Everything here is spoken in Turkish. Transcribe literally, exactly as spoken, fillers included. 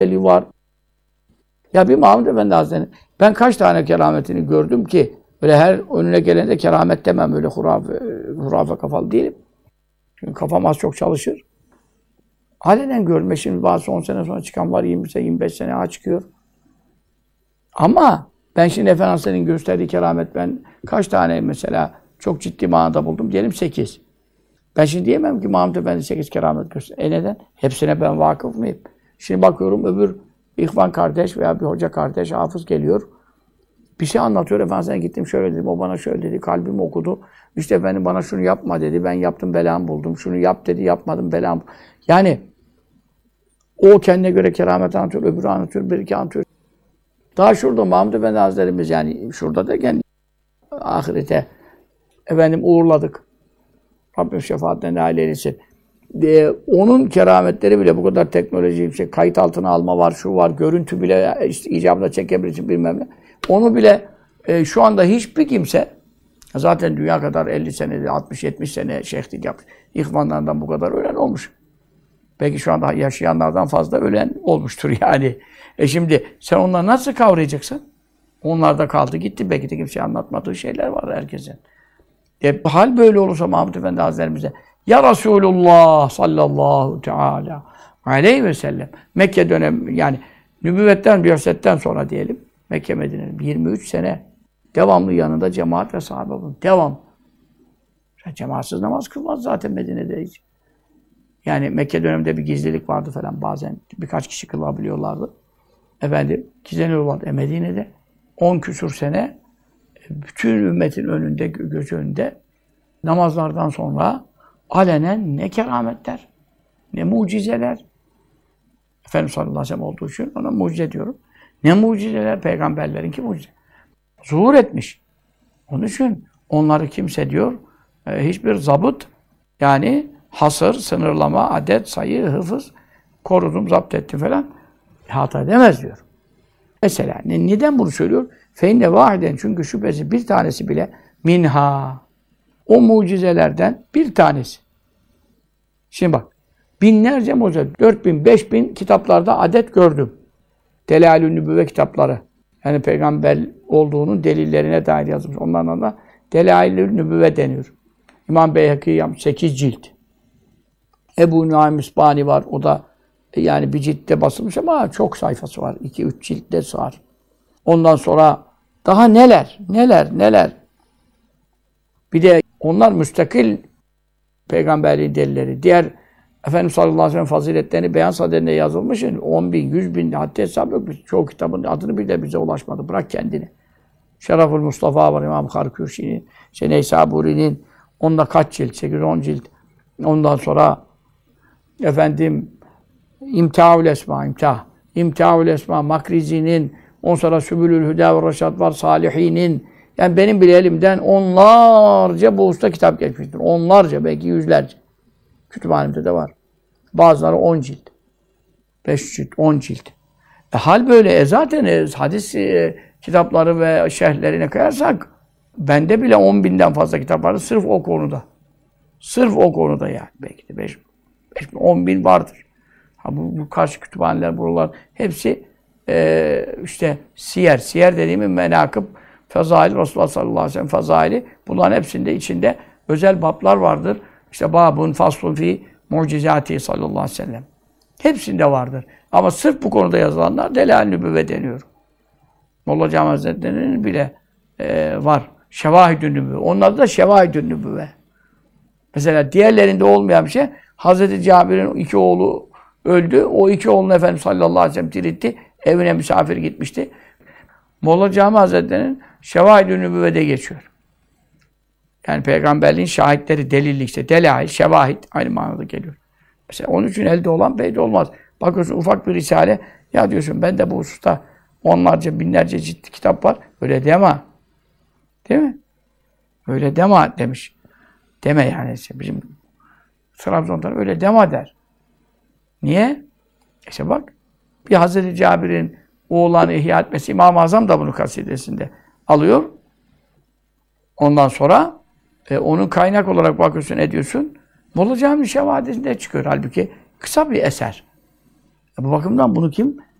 eli var. Ya bir Mahmud Efendi Hazretleri, ben kaç tane kerametini gördüm ki öyle her önüne gelende keramet demem, öyle hurafe, hurafe kafalı değilim. Çünkü kafam az çok çalışır. Halen görme şimdi bazı on sene sonra çıkan var, yirmi yirmi beş sene ha çıkıyor. Ama ben şimdi Efendimiz'in gösterdiği keramet, ben kaç tane mesela çok ciddi manada buldum, diyelim sekiz. Ben şimdi diyemem ki Mahmud Efendi sekiz keramet göster. E neden? Hepsine ben vakıf mıyım? Şimdi bakıyorum öbür İhvan kardeş veya bir hoca kardeş, hafız geliyor. Bir şey anlatıyor. Efendimiz'e gittim şöyle dedim, o bana şöyle dedi, kalbimi okudu. İşte efendim bana şunu yapma dedi, ben yaptım belamı buldum. Şunu yap dedi, yapmadım belamı. Yani o kendine göre keramet anlatıyor, öbürü anlatıyor, bir iki anlatıyor. Daha şurada Mahmud Efendi Hazretlerimiz, yani şurada derken ahirete efendim uğurladık. Rabbim şefaatine nail eylesin. Ee, onun kerametleri bile bu kadar teknoloji, şey, kayıt altına alma var, şu var, görüntü bile işte, icabında çekebilirsin bilmem ne. Onu bile e, şu anda hiçbir kimse, zaten dünya kadar elli senede, altmış yetmiş sene şeyhlik yapmış. İhvanlardan bu kadar ölen olmuş. Belki şu anda yaşayanlardan fazla ölen olmuştur yani. E şimdi sen onları nasıl kavrayacaksın? Onlar da kaldı gitti. Belki de kimseye anlatmadığı şeyler var herkesin. E hal böyle olursa Mahmud Efendi Hazretlerimize ya Resulullah sallallahu teala aleyhi ve sellem Mekke dönemi, yani nübüvvetten, bi'setten sonra diyelim Mekke Medine'nin yirmi üç sene devamlı yanında cemaat ve sahabe bulun. Devam. Cemaatsız namaz kılmaz zaten Medine'de hiç. Yani Mekke döneminde bir gizlilik vardı falan, bazen birkaç kişi kılabiliyorlardı. Efendim gizleniyorlardı. E Medine'de on küsur sene bütün ümmetin önünde, göz önünde namazlardan sonra alenen ne kerametler, ne mucizeler. Efendimiz sallallahu aleyhi ve sellem olduğu için ona mucize diyorum. Ne mucizeler, peygamberlerinki mucize. Zuhur etmiş. Onun için onları kimse diyor, hiçbir zabıt, yani hasır, sınırlama, adet, sayı, hıfız korudum, zapt ettim falan hata edemez diyor. Mesela neden bunu söylüyor? Feinne vahiden, çünkü şüphesiz bir tanesi bile minha, o mucizelerden bir tanesi. Şimdi bak, binlerce mucize, dört bin, beş bin kitaplarda adet gördüm. Delail-ü Nübüvve kitapları. Yani peygamber olduğunun delillerine dair yazılmış. Onlardan da Delail-ü Nübüvve deniyor. İmam Beyhaki yapmış, sekiz cilt. Ebu Nuaym İsbahani var, o da yani bir ciltte basılmış ama çok sayfası var. iki üç ciltte sığar. Ondan sonra daha neler, neler, neler. Bir de onlar müstakil peygamberliğin delilleri. Diğer Efendimiz sallallahu aleyhi ve sellem faziletlerini beyan sadedinde yazılmış. on bin, yüz bin, hatta hesap yok. Çoğu kitabın adını bile bize ulaşmadı. Bırak kendini. Şerefül Mustafa var, İmam Harkürşi'nin, işte Neysaburi'nin, onda kaç cilt? sekiz on cilt. Ondan sonra efendim İmtihâül Esma, İmtihâ. İmtihâül Esma, Makrizi'nin, ondan sonra Sübülül Hüdâ ve Reşad var, Salihî'nin. Yani benim bile elimden onlarca bu usta kitap geçmiştir. Onlarca, belki yüzlerce. Kütüphanemde de var. Bazıları on cilt. beş cilt, on cilt. E hal böyle. E zaten e, hadis e, kitapları ve şerhlerine kıyarsak bende bile on binden fazla kitap vardı. Sırf o konuda. Sırf o konuda yani. Belki de beş, beş bin, on bin vardır. Ha bu, bu karşı kütüphaneler, buralar hepsi e, işte siyer. Siyer dediğimin menakıb, fezail, Resulullah sallallahu aleyhi ve sellem fezaili. Bunların hepsinde içinde özel bablar vardır. İşte babun faslun fi mucizati sallallahu aleyhi ve sellem. Hepsinde vardır. Ama sırf bu konuda yazılanlar Delal-i Nübüvve deniyor. Molla Cami Hazretleri'nin bile e, var. Şevahid-ü Nübüvve. Onlarda da Şevahid-ü Nübüvve. Mesela diğerlerinde olmayan bir şey, Hazreti Cabir'in iki oğlu öldü. O iki oğlunu Efendimiz sallallahu aleyhi ve sellem diritti. Evine misafir gitmişti. Molla Cami Hazretleri'nin Şevahid-ü Nübüvve'de geçiyor. Yani peygamberliğin şahitleri, delilli işte, delail, şevahid aynı manada geliyor. Mesela onun için elde olan belli olmaz. Bakıyorsun ufak bir risale, ya diyorsun ben de bu hususta onlarca, binlerce ciddi kitap var. Öyle deme. Değil mi? Öyle deme demiş. Deme yani işte bizim Trabzon'dan öyle deme der. Niye? İşte bak, bir Hazreti Cabir'in oğlanı ihya etmesi, İmam-ı Azam da bunu kasidesinde alıyor. Ondan sonra e, onun kaynak olarak bakıyorsun, ediyorsun. Molla Cami'nin Şevahid'inde çıkıyor. Halbuki kısa bir eser. Bu bakımdan bunu kim